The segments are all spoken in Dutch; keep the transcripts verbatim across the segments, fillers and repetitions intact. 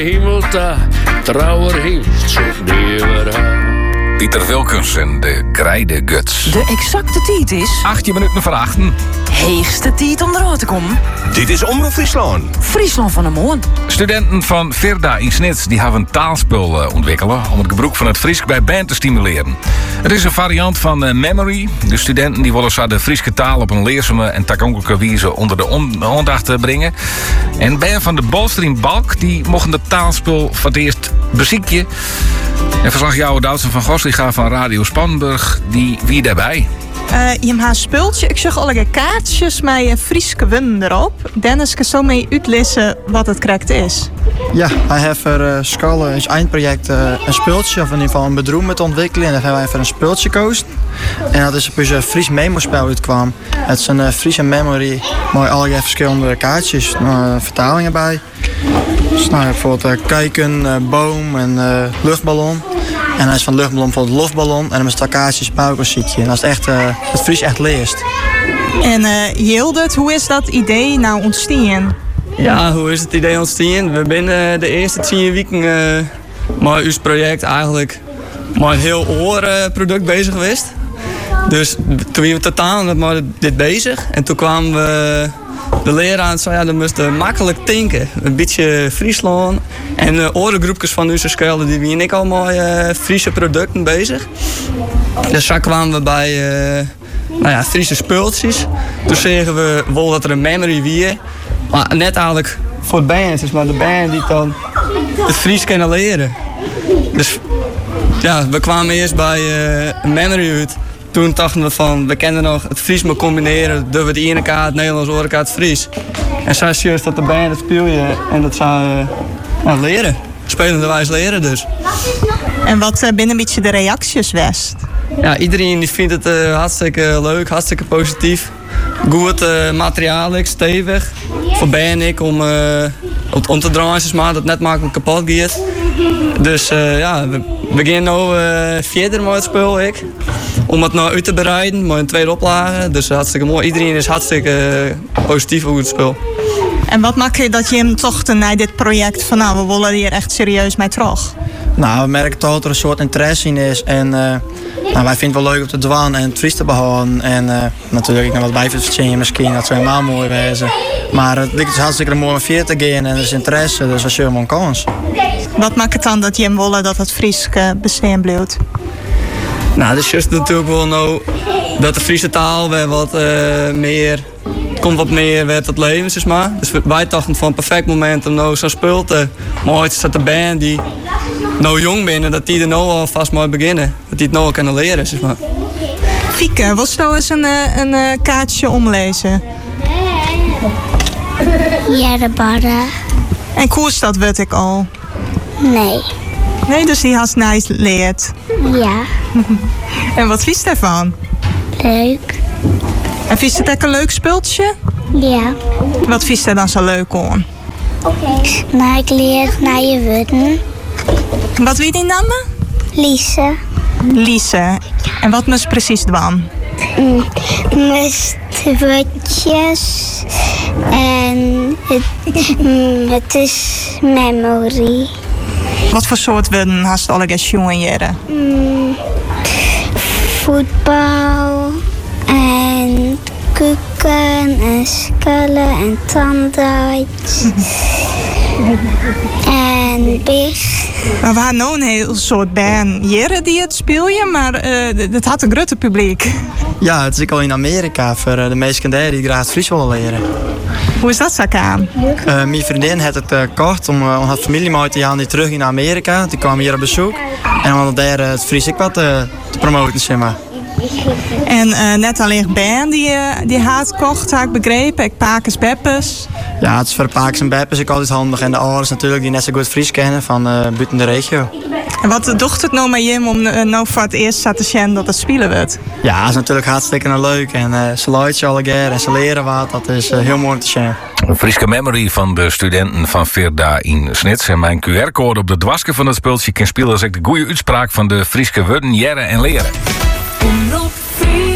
Hemelta, trouwer heeft zo'n nieuwe. Pieter Wilkens en de Krijde Guts. De exacte tijd is achttien minuten voor achten. Heegste tijd om eruit te komen. Dit is Omroep Friesland. Friesland van de Moon. Studenten van Virda in Snits die hebben een taalspul uh, ontwikkelen om het gebruik van het Fries bij band te stimuleren. Het is een variant van uh, Memory. De studenten die willen zo de Friese taal op een leerzame en toegankelijke wijze onder de on- aandacht brengen. En band van de Bolstream Balk die mochten het taalspul voor het eerst beziekje. En verslagjouwer Doutzen van Gosliga van Radio Spanburg, die wie daarbij. Uh, je hebt een spultje. Ik zag allerlei kaartjes met een Frieske win erop. Dennis kan zo mee uitlezen wat het correct is. Ja, wij hebben voor uh, Skalle als eindproject uh, een spultje, of in ieder geval een bedroom met ontwikkelen. En daar hebben wij voor een spultje gekozen. En dat is dus een Fries memo-spel uitkwam. Het is een uh, Friese memory, met allerlei verschillende kaartjes, uh, vertalingen bij. Dus nou, bijvoorbeeld uh, kijken, uh, boom en uh, luchtballon. En hij is van luchtballon bijvoorbeeld lofballon. En dan is het kaartjes pauwkozietje. En dat is echt, uh, het Fries echt leest. En uh, Jildert, hoe is dat idee nou ontstaan? Ja, hoe is het idee ontstaan? We zijn de eerste tien weken uh, met ons project eigenlijk met een heel oorproduct bezig geweest. Dus toen waren we totaal met dit bezig. En toen kwamen we de leraar en zei, ja, dan moesten makkelijk denken. Een beetje Friesland. En de orengroepjes van onze school, die waren ik allemaal uh, Friese producten bezig. Dus zo kwamen we bij uh, nou ja, Friese spultjes. Toen zeggen we wel dat er een memory wie. Maar net eigenlijk voor de band, dus maar de band die dan het Fries kunnen leren. Dus ja, we kwamen eerst bij uh, een memory uit. Toen dachten we van, we kennen nog het Fries maar combineren. Doen we de ene kaart het Nederlands, de andere kaart het Fries. En zo is juist dat de band het speel je en dat zou uh, nou, leren. Spelende wijs leren dus. En wat uh, binnen een beetje de reacties west? Ja, iedereen die vindt het uh, hartstikke leuk, hartstikke positief. Goed uh, materiaal, stevig. Voor ben ik om, uh, om te draaien, maar dat het net makkelijk kapot gaat. Dus uh, ja, we beginnen nu uh, verder met het spul. Ik. Om het nou uit te bereiden, met een tweede oplage. Dus hartstikke mooi. Iedereen is hartstikke uh, positief over het spul. En wat maakt je dat je hem toch naar dit project van nou, we willen hier echt serieus mee terug? Nou, we merken toch dat er een soort interesse in is. En uh, nou, wij vinden het wel leuk om te dwaan en het Fries te behouden. En uh, natuurlijk nog wat bijverstingen misschien, dat zou helemaal mooi wezen. Maar het lijkt dus hartstikke mooi om vier te gaan en er is interesse, dus dat is helemaal een kans. Wat maakt het dan dat je hem willen dat het Fries bestaan blijft? Nou, dus juist natuurlijk wel nou dat de Friese taal weer wat uh, meer, komt wat meer weer tot leven, zeg maar. Dus wij dachten van een perfect moment om nou zo'n spul te mooi te zetten de band die nou jong binnen, dat die er nou alvast mooi beginnen. Dat die het nou al kunnen leren, zeg maar. Fieke, wil je nou eens een, een, een kaartje omlezen? Ja, de barre. En koers dat weet ik al. Nee. Nee, dus die had nice leert. Ja. En wat vies daarvan? Leuk. En vies het ook een leuk spultje? Ja. Wat vies er dan zo leuk aan? Nou, ik leer naar je woorden. Wat wie die namen? Lise. Lise. En wat moest precies doen? Mm, met woordjes. En het, mm, het is memory. Wat voor soort woorden had je alle jongen jaren? Mm, voetbal en kukken en skullen en tandarts en big. Maar we hadden nou een heel soort band jaren die het spelen, maar uh, het had een grote publiek. Ja, het is ook al in Amerika voor uh, de meeste kinderen die graag het Fries willen leren. Hoe is dat zo aan? Uh, mijn vriendin had het uh, kort om uh, haar familie mee te gaan die terug in Amerika. Die kwamen hier op bezoek. En om daar uh, het Fries ik wat uh, te promoten, zeg maar. En uh, net alleen band die, uh, die haat kocht, had ik begrepen. Ik Pakers Beppes. Ja, het is voor de Pakers en Beppes ook altijd handig. En de ouders natuurlijk die net zo goed Fries kennen van uh, buiten de regio. En wat docht het nou met je om uh, nou voor het eerst te zien dat het spelen wordt? Ja, het is natuurlijk hartstikke leuk. En uh, ze luisteren alle keer en ze leren wat. Dat is uh, heel mooi om te zien. Een Frieske memory van de studenten van Virda in Snits. En mijn Q R-code op de dwaske van het spultje kan spelen als ik de goede uitspraak van de Frieske woorden jaren en leren.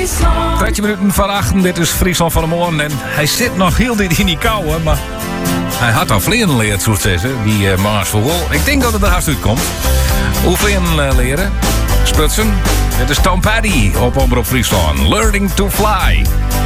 dertien minuten van acht, dit is Friesland van de Morgen. En hij zit nog heel dit in die kou, maar Hij had al vleeren leerd, zo te zeggen, die uh, Mars Vogel. Ik denk dat het er haast uitkomt. Hoe vleeren uh, leren? Sprutsen. Dit is Tom Petty op Omroep Friesland. Learning to Fly.